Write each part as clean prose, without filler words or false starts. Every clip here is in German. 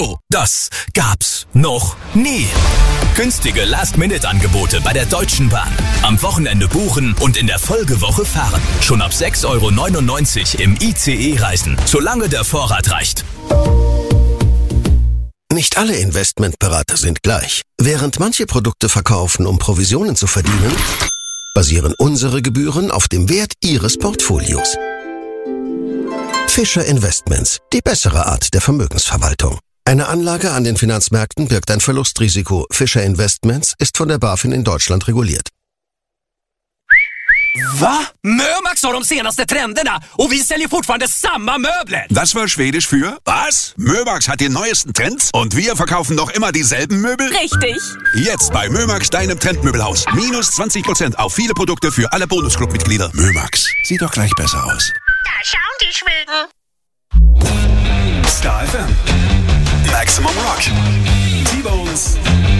Oh, das gab's noch nie. Günstige Last-Minute-Angebote bei der Deutschen Bahn. Am Wochenende buchen und in der Folgewoche fahren. Schon ab 6,99 € im ICE reisen, solange der Vorrat reicht. Nicht alle Investmentberater sind gleich. Während manche Produkte verkaufen, um Provisionen zu verdienen, basieren unsere Gebühren auf dem Wert Ihres Portfolios. Fischer Investments, die bessere Art der Vermögensverwaltung. Eine Anlage an den Finanzmärkten birgt ein Verlustrisiko. Fischer Investments ist von der BaFin in Deutschland reguliert. Va? Mömax har de senaste trenderna och vi säljer fortfarande samma möbler. Das war Schwedisch für was? Mömax hat die neuesten Trends und wir verkaufen noch immer dieselben Möbel? Richtig. Jetzt bei Mömax, deinem Trendmöbelhaus. Minus 20% auf viele Produkte für alle Bonusclub-Mitglieder. Mömax, sieht doch gleich besser aus. Da schauen die Schweden. Star FM. Maximum Rock. T-Bones.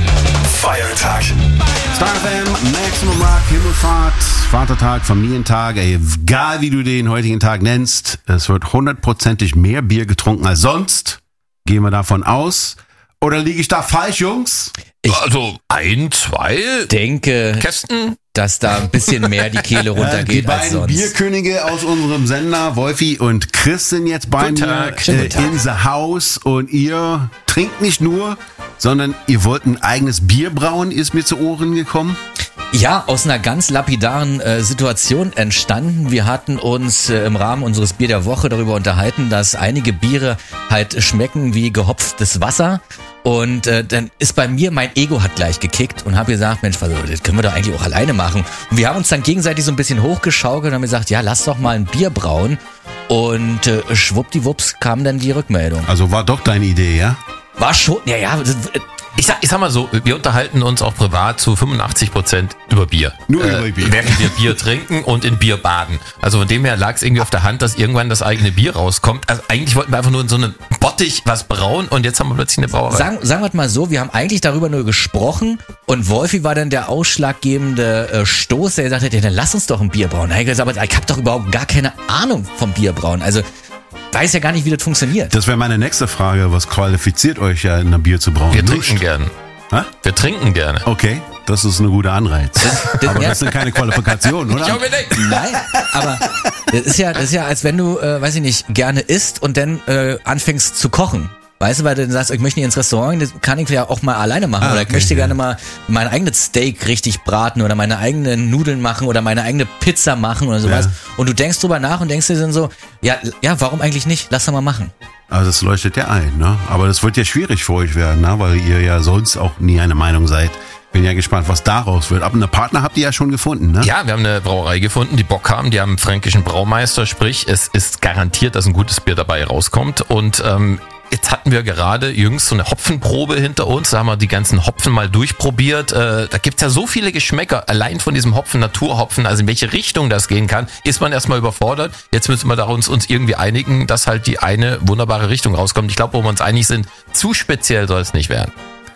Feiertag. Star FM, Maximum Rock, Himmelfahrt, Vatertag, Familientag, egal wie du den heutigen Tag nennst, es wird hundertprozentig mehr Bier getrunken als sonst. Gehen wir davon aus. Oder liege ich da falsch, Jungs? Also 1, 2 denke, Kästen, dass da ein bisschen mehr die Kehle runtergeht als Die beiden sonst. Bierkönige aus unserem Sender, Wolfi und Chris, sind jetzt bei mir in the house und ihr trinkt nicht nur, sondern ihr wollt ein eigenes Bier brauen, ist mir zu Ohren gekommen. Ja, aus einer ganz lapidaren Situation entstanden. Wir hatten uns im Rahmen unseres Bier der Woche darüber unterhalten, dass einige Biere halt schmecken wie gehopftes Wasser. Und dann ist bei mir, mein Ego hat gleich gekickt und habe gesagt, Mensch, das können wir doch eigentlich auch alleine machen. Und wir haben uns dann gegenseitig so ein bisschen hochgeschaukelt und haben gesagt, ja, lass doch mal ein Bier brauen. Und schwuppdiwupps kam dann die Rückmeldung. Also war doch deine Idee, ja? War schon, ja. Ich sag mal so, wir unterhalten uns auch privat zu 85% über Bier. Nur über Bier. Während wir Bier trinken und in Bier baden. Also von dem her lag es irgendwie auf der Hand, dass irgendwann das eigene Bier rauskommt. Also eigentlich wollten wir einfach nur in so einem Bottich was brauen und jetzt haben wir plötzlich eine Brauerei. Sagen wir mal so, wir haben eigentlich darüber nur gesprochen und Wolfi war dann der ausschlaggebende Stoß, der gesagt hat, ja, dann lass uns doch ein Bier brauen. Da hab ich gesagt, aber ich habe doch überhaupt gar keine Ahnung vom Bierbrauen. Also weiß ja gar nicht, wie das funktioniert. Das wäre meine nächste Frage. Was qualifiziert euch ja, in ein Bier zu brauen? Wir trinken gerne. Hä? Wir trinken gerne. Okay, das ist eine gute Anreiz. Aber das sind keine Qualifikationen, oder? Ich hoffe nicht. Nein, aber das ist ja, als wenn du, weiß ich nicht, gerne isst und dann anfängst zu kochen. Weißt du, weil du dann sagst, ich möchte nicht ins Restaurant, das kann ich ja auch mal alleine machen. Oder ich möchte gerne mal mein eigenes Steak richtig braten oder meine eigenen Nudeln machen oder meine eigene Pizza machen oder sowas. Ja. Und du denkst drüber nach und denkst dir dann so, ja, warum eigentlich nicht? Lass doch mal machen. Also das leuchtet ja ein, ne? Aber das wird ja schwierig für euch werden, ne? Weil ihr ja sonst auch nie eine Meinung seid. Bin ja gespannt, was daraus wird. Aber einen Partner habt ihr ja schon gefunden, ne? Ja, wir haben eine Brauerei gefunden, die Bock haben. Die haben einen fränkischen Braumeister, sprich, es ist garantiert, dass ein gutes Bier dabei rauskommt. Und jetzt hatten wir gerade jüngst so eine Hopfenprobe hinter uns. Da haben wir die ganzen Hopfen mal durchprobiert. Da gibt's ja so viele Geschmäcker. Allein von diesem Hopfen, Naturhopfen, also in welche Richtung das gehen kann, ist man erstmal überfordert. Jetzt müssen wir da uns irgendwie einigen, dass halt die eine wunderbare Richtung rauskommt. Ich glaube, wo wir uns einig sind, zu speziell soll es nicht werden.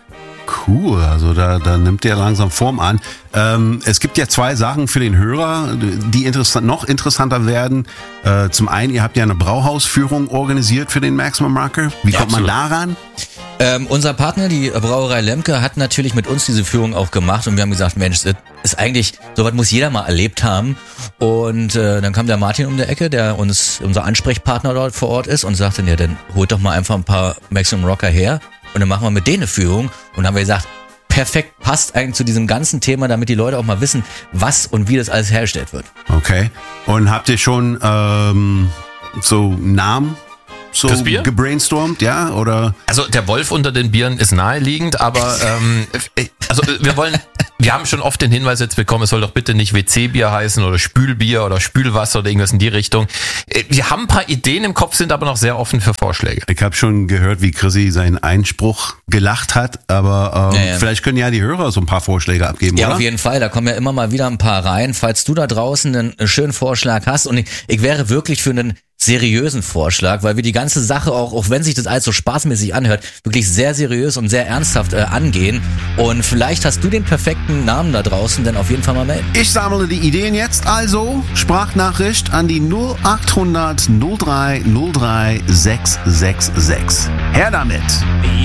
Cool, also da nimmt der langsam Form an. Es gibt ja 2 Sachen für den Hörer, die noch interessanter werden. Zum einen, ihr habt ja eine Brauhausführung organisiert für den Maximum Rocker. Wie kommt man daran? Unser Partner, die Brauerei Lemke, hat natürlich mit uns diese Führung auch gemacht und wir haben gesagt, Mensch, das ist eigentlich, sowas muss jeder mal erlebt haben. Und dann kam der Martin um die Ecke, der unser Ansprechpartner dort vor Ort ist und sagte, ja, dann holt doch mal einfach ein paar Maximum Rocker her. Und dann machen wir mit denen eine Führung und dann haben wir gesagt, perfekt, passt eigentlich zu diesem ganzen Thema, damit die Leute auch mal wissen, was und wie das alles hergestellt wird. Okay. Und habt ihr schon so Namen so gebrainstormt, ja? Oder? Also der Wolf unter den Bieren ist naheliegend, aber also wir haben schon oft den Hinweis jetzt bekommen, es soll doch bitte nicht WC-Bier heißen oder Spülbier oder Spülwasser oder irgendwas in die Richtung. Wir haben ein paar Ideen im Kopf, sind aber noch sehr offen für Vorschläge. Ich habe schon gehört, wie Chrissy seinen Einspruch gelacht hat, aber vielleicht können ja die Hörer so ein paar Vorschläge abgeben, ja, oder? Auf jeden Fall, da kommen ja immer mal wieder ein paar rein. Falls du da draußen einen schönen Vorschlag hast und ich wäre wirklich für einen seriösen Vorschlag, weil wir die ganze Sache auch wenn sich das alles so spaßmäßig anhört, wirklich sehr seriös und sehr ernsthaft angehen. Und vielleicht hast du den perfekten Namen da draußen, denn auf jeden Fall mal melden. Ich sammle die Ideen jetzt, also Sprachnachricht an die 0800 03 03 666. Her damit!